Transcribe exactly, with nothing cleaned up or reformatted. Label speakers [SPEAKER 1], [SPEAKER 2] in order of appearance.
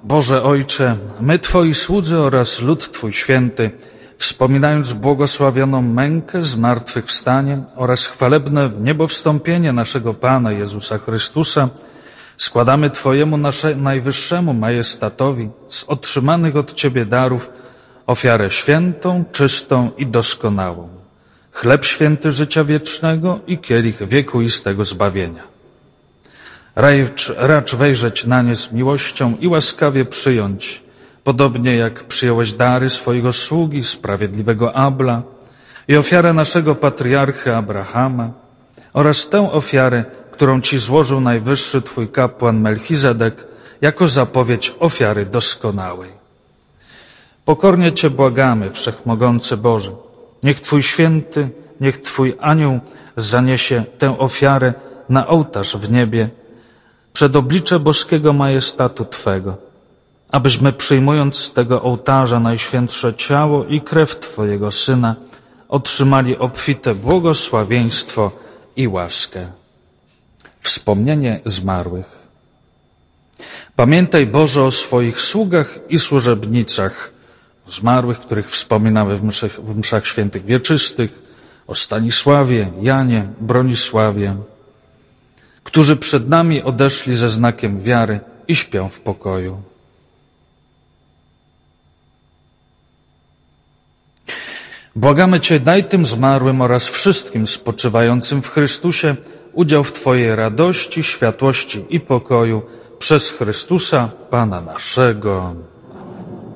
[SPEAKER 1] Boże Ojcze, my Twoi słudzy oraz lud Twój święty, wspominając błogosławioną mękę, zmartwychwstanie oraz chwalebne wniebowstąpienie naszego Pana Jezusa Chrystusa, składamy Twojemu nasze, najwyższemu majestatowi z otrzymanych od Ciebie darów ofiarę świętą, czystą i doskonałą, chleb święty życia wiecznego i kielich wiekuistego zbawienia. Racz, racz wejrzeć na nie z miłością i łaskawie przyjąć, podobnie jak przyjąłeś dary swojego sługi, sprawiedliwego Abla i ofiarę naszego patriarchy Abrahama oraz tę ofiarę, którą Ci złożył najwyższy Twój kapłan Melchizedek jako zapowiedź ofiary doskonałej. Pokornie Cię błagamy, Wszechmogący Boże, niech Twój święty, niech Twój anioł zaniesie tę ofiarę na ołtarz w niebie, przed oblicze boskiego majestatu Twego, abyśmy przyjmując z tego ołtarza najświętsze ciało i krew Twojego Syna otrzymali obfite błogosławieństwo i łaskę. Wspomnienie zmarłych. Pamiętaj, Boże, o swoich sługach i służebnicach, zmarłych, których wspominamy w mszach, w mszach świętych wieczystych, o Stanisławie, Janie, Bronisławie, którzy przed nami odeszli ze znakiem wiary i śpią w pokoju. Błagamy Cię, daj tym zmarłym oraz wszystkim spoczywającym w Chrystusie udział w Twojej radości, światłości i pokoju przez Chrystusa, Pana naszego.